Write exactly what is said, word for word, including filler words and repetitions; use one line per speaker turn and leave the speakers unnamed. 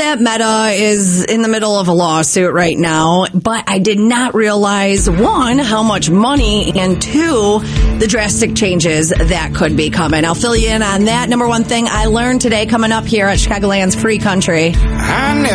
that Meta is in the middle of a lawsuit right now, but I did not realize, one, how much money, and two, the drastic changes that could be coming. I'll fill you in on that. Number one thing I learned today coming up here at Chicagoland's Free Country.
I never